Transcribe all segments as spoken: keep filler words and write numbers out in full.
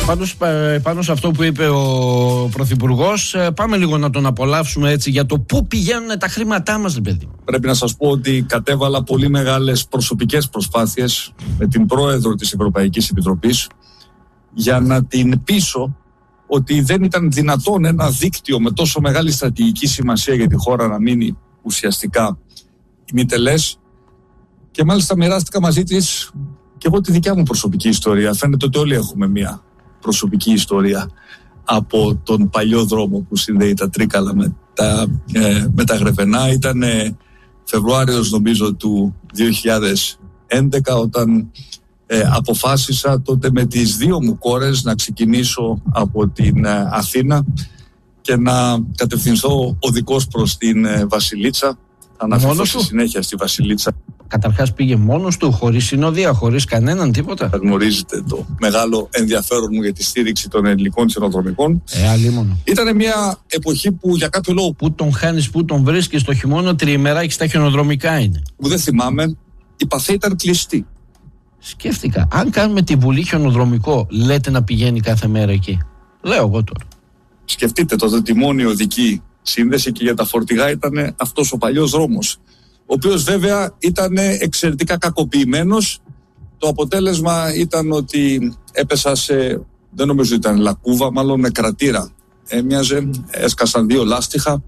Πάντως, πάνω σε αυτό που είπε ο Πρωθυπουργός, πάμε λίγο να τον απολαύσουμε έτσι για το πού πηγαίνουν τα χρήματά μας, παιδί. Πρέπει να σας πω ότι κατέβαλα πολύ μεγάλες προσωπικές προσπάθειες με την πρόεδρο της Ευρωπαϊκής Επιτροπής για να την πείσω ότι δεν ήταν δυνατόν ένα δίκτυο με τόσο μεγάλη στρατηγική σημασία για τη χώρα να μείνει ουσιαστικά ημιτελές, και μάλιστα μοιράστηκα μαζί της και εγώ τη δικιά μου προσωπική ιστορία. Φαίνεται ότι όλοι έχουμε μία προσωπική ιστορία από τον παλιό δρόμο που συνδέει τα Τρίκαλα με τα, ε, με τα Γρεβενά. Ήταν ε, Φεβρουάριος νομίζω του δύο χιλιάδες έντεκα όταν ε, αποφάσισα τότε με τις δύο μου κόρες να ξεκινήσω από την ε, Αθήνα και να κατευθυνθώ οδικός προς την ε, Βασιλίτσα. Θα αναφερθώ στη συνέχεια στη Βασιλίτσα. Καταρχάς πήγε μόνος του, χωρίς συνοδεία, χωρίς κανέναν τίποτα. Γνωρίζετε το μεγάλο ενδιαφέρον μου για τη στήριξη των ελληνικών σειροδρομικών. Ε, αλλήμον. Ήταν μια εποχή που για κάποιο λόγο. Πού τον χάνεις, πού τον βρίσκεις, το χειμώνα τριημεράκι στα χιονοδρομικά είναι. Που δεν θυμάμαι, η Παθέ ήταν κλειστή. Σκέφτηκα, αν κάνουμε τη Βουλή χιονοδρομικό, λέτε να πηγαίνει κάθε μέρα εκεί. Λέω εγώ τώρα. Σκεφτείτε, το τιμόνι οδική σύνδεση και για τα φορτηγά ήταν αυτός ο παλιός δρόμος, ο οποίος βέβαια ήταν εξαιρετικά κακοποιημένος. Το αποτέλεσμα ήταν ότι έπεσα σε, δεν νομίζω ήταν λακκούβα, μάλλον με κρατήρα. Έμοιαζε, έσκασαν δύο λάστιχα.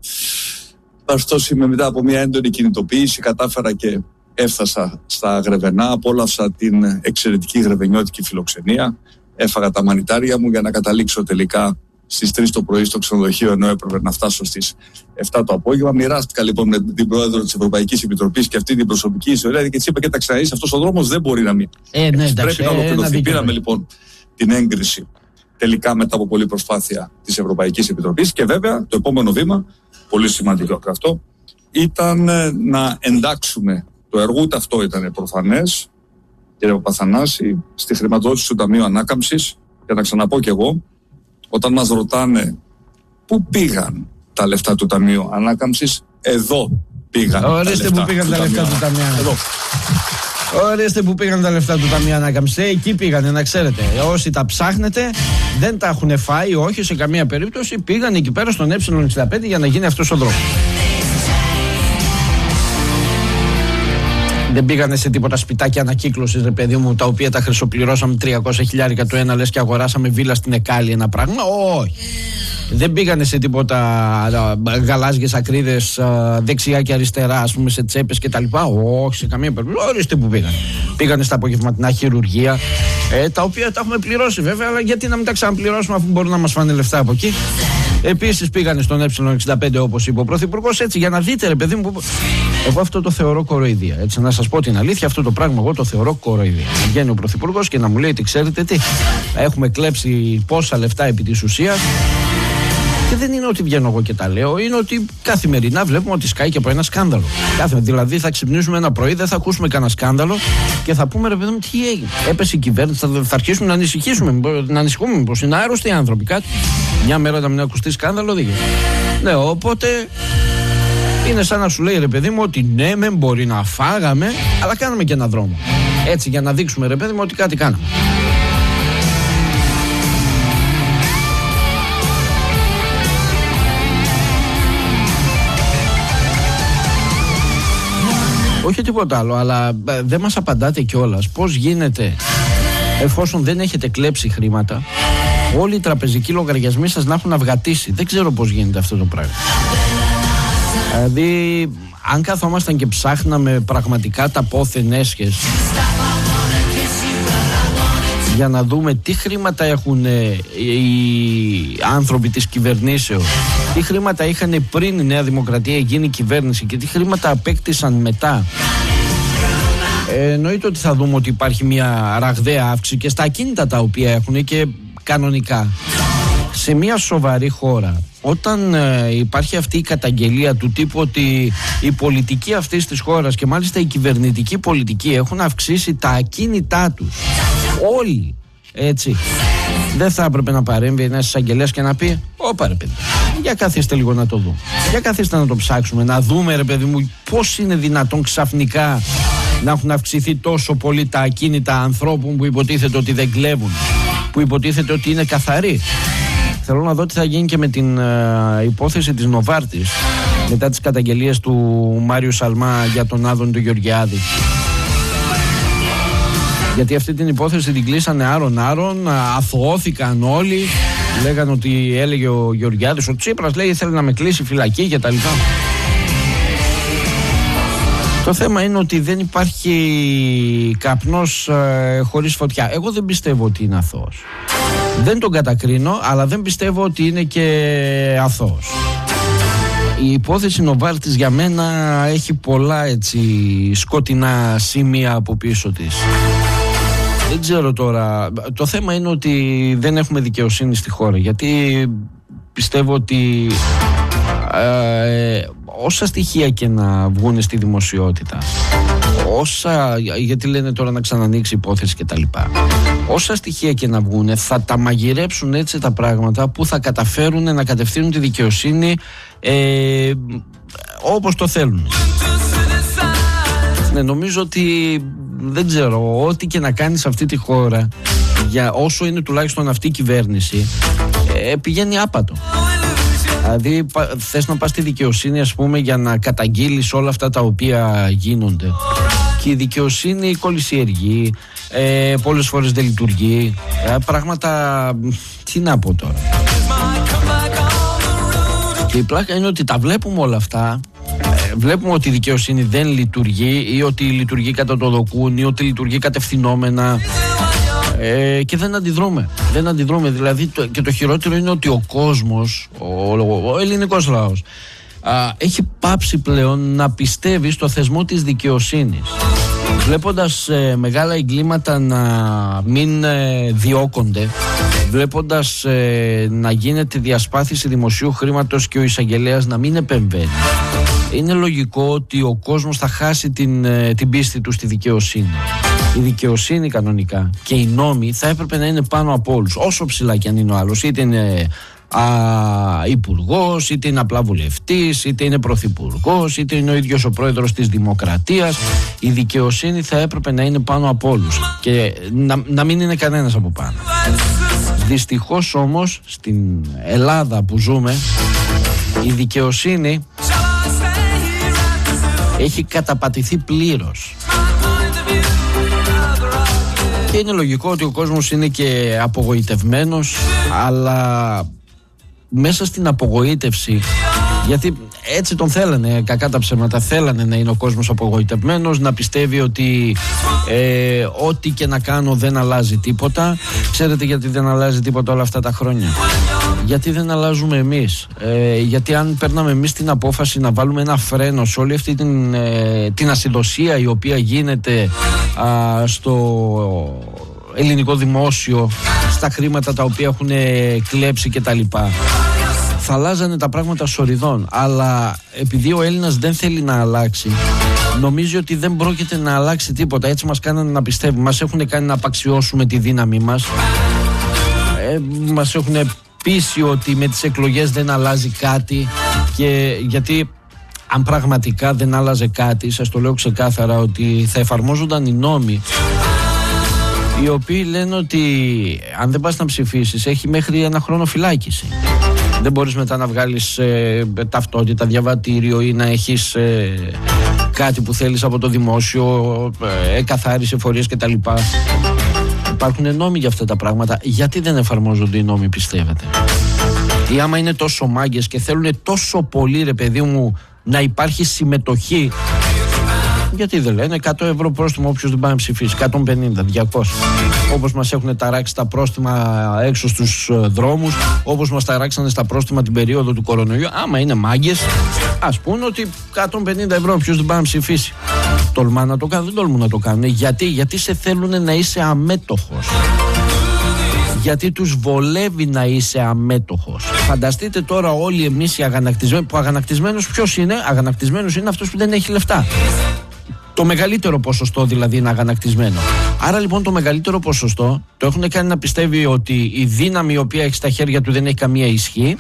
Ωστόσο, μετά από μια έντονη κινητοποίηση κατάφερα και έφτασα στα Γρεβενά, απόλαυσα την εξαιρετική γρεβενιώτικη φιλοξενία, έφαγα τα μανιτάρια μου για να καταλήξω τελικά στις τρεις το πρωί στο ξενοδοχείο, ενώ έπρεπε να φτάσω στις επτά το απόγευμα. Μοιράστηκα λοιπόν με την πρόεδρο της Ευρωπαϊκής Επιτροπής και αυτή την προσωπική ιστορία και της είπα: και τα ξαναείσει, αυτός ο δρόμος δεν μπορεί να μείνει. Ε, ναι, εντάξει, πρέπει να ολοκληρωθεί. Ε, Πήραμε λοιπόν την έγκριση τελικά μετά από πολλή προσπάθεια της Ευρωπαϊκής Επιτροπής και βέβαια το επόμενο βήμα, πολύ σημαντικό και αυτό, ήταν να εντάξουμε το έργο. Ούτε αυτό ήταν προφανές, κύριε Παπαθανάση, στη χρηματοδότηση του Ταμείου Ανάκαμψης. Και να ξαναπώ κι εγώ, όταν μας ρωτάνε πού πήγαν τα λεφτά του Ταμείου Ανάκαμψης, εδώ πήγαν. Ορίστε που πήγαν τα λεφτά του Ταμείου Ανάκαμψης. Ορίστε που πήγαν τα λεφτά του Ταμείου Ανάκαμψης. Εκεί πήγανε, να ξέρετε. Όσοι τα ψάχνετε, δεν τα έχουν φάει, όχι σε καμία περίπτωση. Πήγαν εκεί πέρα στον ε εξήντα πέντε για να γίνει αυτός ο δρόμος. Δεν πήγανε σε τίποτα σπιτάκια ανακύκλωσης, ρε παιδί μου, τα οποία τα χρυσοπληρώσαμε τριακόσια χιλιάρικα το ένα, λες και αγοράσαμε βίλα στην Εκάλη ένα πράγμα. Όχι. Δεν πήγανε σε τίποτα γαλάζιες ακρίδες δεξιά και αριστερά, ας πούμε, σε τσέπες και τα λοιπά. Όχι, σε καμία περίπτωση. Ορίστε που πήγανε. Πήγανε στα απογευματινά χειρουργεία, ε, τα οποία τα έχουμε πληρώσει βέβαια, αλλά γιατί να μην τα ξαναπληρώσουμε αφού μπορούν να μας φάνε λεφτά από εκεί. Επίσης πήγανε στον ε εξήντα πέντε, όπως είπε ο Πρωθυπουργός, έτσι για να δείτε, ρε παιδί μου. Που... Εγώ αυτό το θεωρώ κοροϊδία. Έτσι, να σας πω την αλήθεια, αυτό το πράγμα εγώ το θεωρώ κοροϊδία. Να βγαίνει ο Πρωθυπουργός και να μου λέει: τι ξέρετε τι, έχουμε κλέψει πόσα λεφτά επί της ουσίας. Και δεν είναι ότι βγαίνω εγώ και τα λέω, είναι ότι καθημερινά βλέπουμε ότι σκάει και από ένα σκάνδαλο. Κάθε, δηλαδή θα ξυπνήσουμε ένα πρωί, δεν θα ακούσουμε κανένα σκάνδαλο και θα πούμε: ρε παιδί μου, τι έγινε. Έπεσε η κυβέρνηση, θα, θα αρχίσουμε να ανησυχήσουμε, να ανησυχούμε, μήπως είναι άρρωστοι οι άνθρωποι. Κάτι. Μια μέρα να μην ακουστεί σκάνδαλο, δεν γίνεται. Ναι, οπότε είναι σαν να σου λέει, ρε παιδί μου, ότι ναι, μεν μπορεί να φάγαμε, αλλά κάναμε και ένα δρόμο. Έτσι, για να δείξουμε, ρε παιδί μου, ότι κάτι κάναμε. Όχι τίποτα άλλο, αλλά δεν μας απαντάτε κιόλας πώς γίνεται, εφόσον δεν έχετε κλέψει χρήματα, όλοι οι τραπεζικοί λογαριασμοί σας να έχουν αυγατήσει. Δεν ξέρω πώς γίνεται αυτό το πράγμα. Δηλαδή, αν καθόμασταν και ψάχναμε πραγματικά τα πόθεν έσχες για να δούμε τι χρήματα έχουν οι άνθρωποι της κυβερνήσεως, τι χρήματα είχαν πριν η Νέα Δημοκρατία γίνει κυβέρνηση και τι χρήματα απέκτησαν μετά, ε, εννοείται ότι θα δούμε ότι υπάρχει μια ραγδαία αύξηση και στα ακίνητα τα οποία έχουν και κανονικά. Σε μια σοβαρή χώρα, όταν ε, υπάρχει αυτή η καταγγελία του τύπου ότι η πολιτική αυτής της χώρας και μάλιστα η κυβερνητική πολιτική έχουν αυξήσει τα ακίνητά τους, όλοι, έτσι, δεν θα έπρεπε να παρέμβει ένας εισαγγελέας και να πει: όπα ρε παιδί, για καθίστε λίγο να το δούμε, για καθίστε να το ψάξουμε, να δούμε, ρε παιδί μου, πώς είναι δυνατόν ξαφνικά να έχουν αυξηθεί τόσο πολύ τα ακίνητα ανθρώπων που υποτίθεται ότι δεν κλέβουν. που υποτίθεται ότι είναι καθαρή. Θέλω να δω τι θα γίνει και με την uh, υπόθεση της Νοβάρτης μετά τις καταγγελίες του Μάριου Σαλμά για τον Άδωνη του Γεωργιάδη. Γιατί αυτή την υπόθεση την κλείσανε άρον-άρον, αθωώθηκαν όλοι. Λέγανε ότι έλεγε ο Γεωργιάδης, ο Τσίπρας λέει θέλει να με κλείσει φυλακή και τα λοιπά. Το θέμα είναι ότι δεν υπάρχει καπνός ε, χωρίς φωτιά. Εγώ δεν πιστεύω ότι είναι αθώος. Δεν τον κατακρίνω, αλλά δεν πιστεύω ότι είναι και αθώος. Η υπόθεση Νοβάρτης για μένα έχει πολλά έτσι σκοτεινά σημεία από πίσω της. Δεν ξέρω τώρα. Το θέμα είναι ότι δεν έχουμε δικαιοσύνη στη χώρα. Γιατί πιστεύω ότι ε, όσα στοιχεία και να βγουν στη δημοσιότητα, όσα, γιατί λένε τώρα να ξανανοίξει υπόθεση και τα λοιπά, όσα στοιχεία και να βγουν θα τα μαγειρέψουν έτσι τα πράγματα που θα καταφέρουν να κατευθύνουν τη δικαιοσύνη ε, όπως το θέλουν. Ναι, νομίζω ότι δεν ξέρω, ό,τι και να κάνεις σε αυτή τη χώρα, για όσο είναι τουλάχιστον αυτή η κυβέρνηση, ε, πηγαίνει άπατο. Δηλαδή θες να πας στη δικαιοσύνη, ας πούμε, για να καταγγείλεις όλα αυτά τα οποία γίνονται, και η δικαιοσύνη κολυσιεργεί, ε, πολλές φορές δεν λειτουργεί, ε, πράγματα, τι να πω τώρα. Και η πλάκα είναι ότι τα βλέπουμε όλα αυτά, ε, βλέπουμε ότι η δικαιοσύνη δεν λειτουργεί ή ότι λειτουργεί κατά το δοκούν ή ότι λειτουργεί κατευθυνόμενα, ε, και δεν αντιδρούμε. Δεν αντιδρούμε. Δηλαδή, το, και το χειρότερο είναι ότι ο κόσμος, ο, ο, ο ελληνικός λαός, α, έχει πάψει πλέον να πιστεύει στο θεσμό της δικαιοσύνης. Βλέποντας ε, μεγάλα εγκλήματα να μην ε, διώκονται, βλέποντας ε, να γίνεται διασπάθηση δημοσίου χρήματος και ο εισαγγελέας να μην επεμβαίνει, είναι λογικό ότι ο κόσμος θα χάσει την, ε, την πίστη του στη δικαιοσύνη. Η δικαιοσύνη κανονικά και οι νόμοι θα έπρεπε να είναι πάνω από όλους, όσο ψηλά και αν είναι ο άλλος, είτε είναι υπουργός, είτε είναι απλά βουλευτής, είτε είναι πρωθυπουργός, είτε είναι ο ίδιος ο πρόεδρος της Δημοκρατίας. Η δικαιοσύνη θα έπρεπε να είναι πάνω από όλους και να, να μην είναι κανένας από πάνω. Δυστυχώς όμως στην Ελλάδα που ζούμε, η δικαιοσύνη έχει καταπατηθεί πλήρως. Και είναι λογικό ότι ο κόσμος είναι και απογοητευμένος, αλλά μέσα στην απογοήτευση, γιατί έτσι τον θέλανε, κακά τα ψέματα, θέλανε να είναι ο κόσμος απογοητευμένος, να πιστεύει ότι ε, ό,τι και να κάνω δεν αλλάζει τίποτα. Ξέρετε γιατί δεν αλλάζει τίποτα όλα αυτά τα χρόνια? Γιατί δεν αλλάζουμε εμείς. Ε, γιατί αν παίρναμε εμείς την απόφαση να βάλουμε ένα φρένο σε όλη αυτή την, ε, την ασυδοσία η οποία γίνεται α, στο ελληνικό δημόσιο, στα χρήματα τα οποία έχουν κλέψει και τα λοιπά, θα αλλάζανε τα πράγματα σοριδών. Αλλά επειδή ο Έλληνας δεν θέλει να αλλάξει, νομίζει ότι δεν πρόκειται να αλλάξει τίποτα. Έτσι μας κάνανε να πιστεύουμε. Μας έχουν κάνει να απαξιώσουμε τη δύναμή μας. Ε, μας έχουν πείσει ότι με τις εκλογές δεν αλλάζει κάτι, και γιατί αν πραγματικά δεν άλλαζε κάτι, σας το λέω ξεκάθαρα, ότι θα εφαρμόζονταν οι νόμοι οι οποίοι λένε ότι αν δεν πας να ψηφίσεις έχει μέχρι ένα χρόνο φυλάκιση. Δεν μπορείς μετά να βγάλεις ε, ταυτότητα, διαβατήριο ή να έχεις ε, κάτι που θέλεις από το δημόσιο, ε, εκαθάριση εφορίες κτλ. Υπάρχουν νόμοι για αυτά τα πράγματα. Γιατί δεν εφαρμόζονται οι νόμοι, πιστεύετε? Ή άμα είναι τόσο μάγκες και θέλουν τόσο πολύ, ρε παιδί μου, να υπάρχει συμμετοχή, γιατί δεν λένε εκατό ευρώ πρόστιμο όποιος δεν πάει να ψηφίσει, εκατόν πενήντα, διακόσια, όπως μας έχουν ταράξει τα πρόστιμα έξω στους δρόμους, όπως μας ταράξανε στα πρόστιμα την περίοδο του κορονοϊού. Άμα είναι μάγκες, ας πούνε ότι εκατόν πενήντα ευρώ όποιος δεν πάει να ψηφίσει. Τολμά να το κάνουν? Δεν τολμούν να το κάνουν. Γιατί? Γιατί σε θέλουν να είσαι αμέτωχος. Γιατί τους βολεύει να είσαι αμέτωχος. Φανταστείτε τώρα όλοι εμείς οι αγανακτισμένοι, που αγανακτισμένος ποιος είναι? Αγανακτισμένος είναι αυτός που δεν έχει λεφτά. Το μεγαλύτερο ποσοστό δηλαδή είναι αγανακτισμένο. Άρα λοιπόν το μεγαλύτερο ποσοστό το έχουν κάνει να πιστεύει ότι η δύναμη η οποία έχει στα χέρια του δεν έχει καμία ισχύ,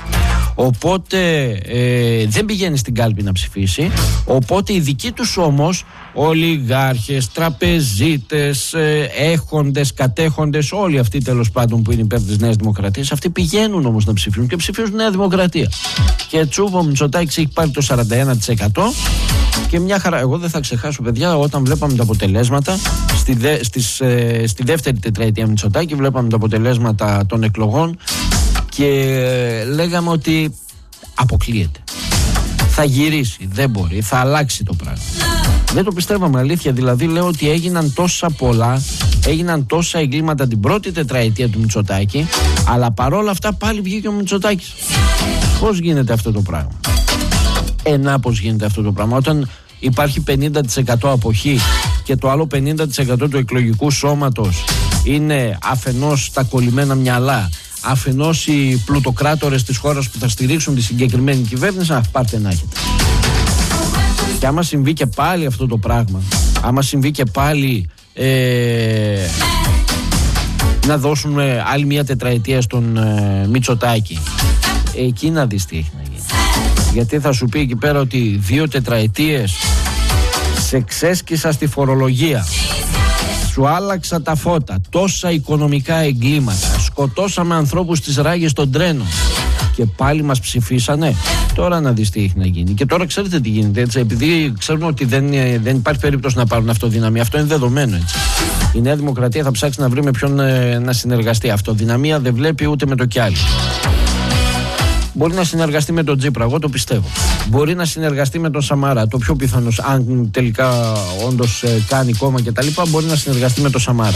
Οπότε ε, δεν πηγαίνει στην κάλπη να ψηφίσει. Οπότε οι δικοί τους όμως, ολιγάρχες, τραπεζίτες, ε, έχοντες, κατέχοντες, όλοι αυτοί τέλος πάντων που είναι υπέρ της Νέας Δημοκρατίας, αυτοί πηγαίνουν όμως να ψηφίσουν και ψηφίζουν Νέα Δημοκρατία. Και τσούπο ο Μητσοτάκης έχει πάρει το σαράντα ένα τοις εκατό και μια χαρά. Εγώ δεν θα ξεχάσω, παιδιά, όταν βλέπαμε τα αποτελέσματα στη, δε, στις, ε, στη δεύτερη τετραετία Μητσοτάκη, βλέπαμε τα αποτελέσματα των εκλογών και ε, λέγαμε ότι αποκλείεται. Θα γυρίσει, δεν μπορεί, θα αλλάξει το πράγμα. Δεν το πιστεύαμε, αλήθεια. Δηλαδή, λέω ότι έγιναν τόσα πολλά, έγιναν τόσα εγκλήματα την πρώτη τετραετία του Μητσοτάκη, αλλά παρόλα αυτά πάλι βγήκε ο Μητσοτάκης. Πώς γίνεται αυτό το πράγμα? Ενά πώς γίνεται αυτό το πράγμα? Όταν υπάρχει πενήντα τοις εκατό αποχή και το άλλο πενήντα τοις εκατό του εκλογικού σώματος είναι αφενός τα κολλημένα μυαλά, αφενός οι πλουτοκράτορες της χώρας που θα στηρίξουν τη συγκεκριμένη κυβέρνηση, α, πάρτε να έχετε. Και άμα συμβεί και πάλι αυτό το πράγμα, άμα συμβεί και πάλι ε, να δώσουμε άλλη μια τετραετία στον ε, Μητσοτάκη, εκεί να δεις τι έχει να γίνει. Γιατί θα σου πει εκεί πέρα ότι δύο τετραετίες σε ξέσκισα στη φορολογία, σου άλλαξα τα φώτα, τόσα οικονομικά εγκλήματα, σκοτώσαμε ανθρώπους στις ράγες των τρένων και πάλι μας ψηφίσανε. Τώρα να δεις τι έχει να γίνει. Και τώρα ξέρετε τι γίνεται, έτσι, επειδή ξέρουν ότι δεν, δεν υπάρχει περίπτωση να πάρουν αυτοδυναμία. Αυτό είναι δεδομένο, έτσι. Η Νέα Δημοκρατία θα ψάξει να βρει με ποιον ε, να συνεργαστεί. Αυτοδυναμία δεν βλέπει ούτε με το κι άλλο. Μπορεί να συνεργαστεί με τον Τσίπρα, εγώ το πιστεύω. Μπορεί να συνεργαστεί με τον Σαμάρα, το πιο πιθανό, αν τελικά όντως ε, κάνει κόμμα κτλ. Μπορεί να συνεργαστεί με τον Σαμάρα.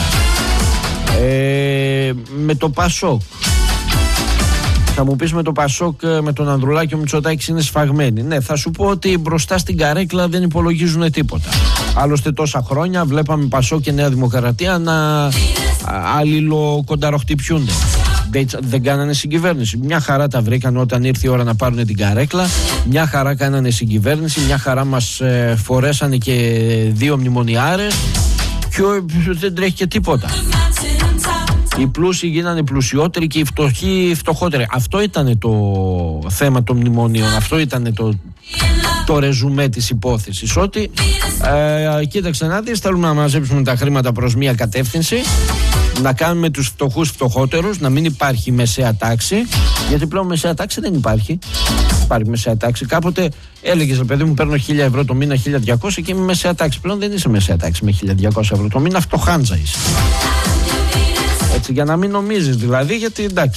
Ε, με το Πασόκ. Θα μου πεις με το Πασόκ, με τον Ανδρουλάκη, ο Μητσοτάκης είναι σφαγμένοι. Ναι, θα σου πω ότι μπροστά στην καρέκλα δεν υπολογίζουν τίποτα. Άλλωστε τόσα χρόνια βλέπαμε Πασόκ και Νέα Δημοκρατία να αλληλοκονταροχτυπιούνται. Δεν, δεν κάνανε συγκυβέρνηση. Μια χαρά τα βρήκαν όταν ήρθε η ώρα να πάρουν την καρέκλα. Μια χαρά κάνανε συγκυβέρνηση. Μια χαρά μας ε, φορέσανε και δύο μνημονιάρες. Και δεν τρέχει και τίποτα. Οι πλούσιοι γίνανε πλουσιότεροι και οι φτωχοί φτωχότεροι. Αυτό ήταν το θέμα των μνημονίων. Αυτό ήταν το, το ρεζουμέ της υπόθεσης. Ότι ε, κοίταξε να δεις, θέλουμε να μαζέψουμε τα χρήματα προς μία κατεύθυνση, να κάνουμε τους φτωχούς φτωχότερους, να μην υπάρχει μεσαία τάξη. Γιατί πλέον μεσαία τάξη δεν υπάρχει. Υπάρχει μεσαία τάξη. Κάποτε έλεγες, ρε παιδί μου, παίρνω χίλια ευρώ το μήνα, χίλια διακόσια και είμαι μεσαία τάξη. Πλέον δεν είσαι μεσαία τάξη με χίλια διακόσια ευρώ το μήνα, φτωχάντζα είσαι. Έτσι, για να μην νομίζεις δηλαδή, γιατί εντάξει.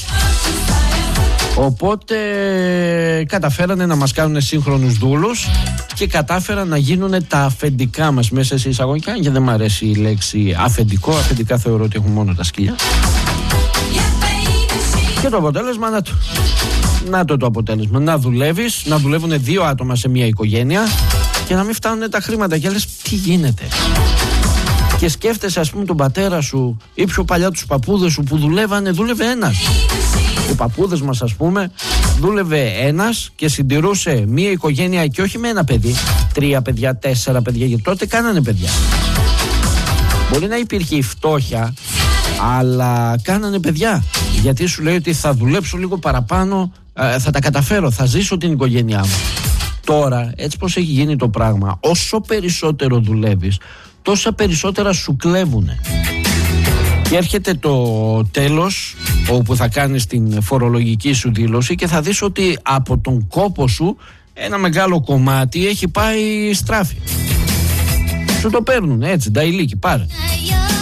Οπότε καταφέρανε να μας κάνουν σύγχρονους δούλους και κατάφεραν να γίνουν τα αφεντικά μας μέσα σε εισαγωγικά. Και δεν μου αρέσει η λέξη αφεντικό. Αφεντικά θεωρώ ότι έχουν μόνο τα σκυλιά. Και το αποτέλεσμα, να το, να το το αποτέλεσμα. Να δουλεύεις, να δουλεύουν δύο άτομα σε μια οικογένεια και να μην φτάνουν τα χρήματα. Και λες, τι γίνεται? Και σκέφτεσαι, ας πούμε, τον πατέρα σου ή πιο παλιά τους παππούδες σου που δουλεύανε, δούλευε ένας. Οι παππούδες μας, ας πούμε, δούλευε ένας και συντηρούσε μία οικογένεια και όχι με ένα παιδί, τρία παιδιά, τέσσερα παιδιά, γιατί τότε κάνανε παιδιά. Μπορεί να υπήρχε η φτώχεια, αλλά κάνανε παιδιά. Γιατί σου λέει ότι θα δουλέψω λίγο παραπάνω, θα τα καταφέρω, θα ζήσω την οικογένειά μου. Τώρα, έτσι πως έχει γίνει το πράγμα, όσο περισσότερο δουλεύεις, τόσα περισσότερα σου κλέβουνε. Και έρχεται το τέλος, όπου θα κάνεις την φορολογική σου δήλωση και θα δεις ότι από τον κόπο σου ένα μεγάλο κομμάτι έχει πάει στράφη. Σου το παίρνουν έτσι, νταϊλίκι, πάρε.